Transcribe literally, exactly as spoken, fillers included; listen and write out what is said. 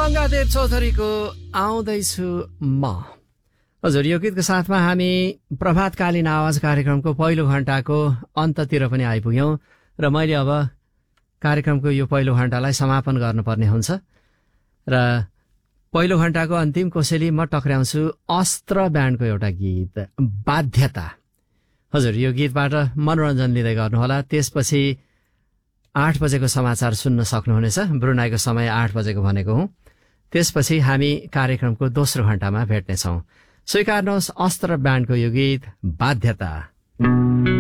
गङ्गादेव चौधरीको आउँदैछु म। हजुर, यो गीतको साथमा हामी प्रभातकालीन आवाज कार्यक्रमको पहिलो घण्टाको अन्ततिर पनि आइपुग्यौं र मैले अब कार्यक्रमको यो पहिलो घण्टालाई समापन गर्नुपर्ने हुन्छ र पहिलो घण्टाको अन्तिम कोसेली म टक्र्याउँछु अस्त्र ब्यान्डको एउटा गीत बाध्यता। हजुर, यो गीतबाट मनोरञ्जन लिँदै गर्नुहोला। त्यसपछि आठ बजेको समाचार सुन्न सक्नुहुनेछ। ब्रुनाईको समय आठ बजेको भनेको हुँ। त्यसपछि हामी कार्यक्रमको दोस्रो घण्टामा भेट्नेछौँ। स्वीकार्नुहोस् अस्त्र ब्यान्डको यो गीत बाध्यता।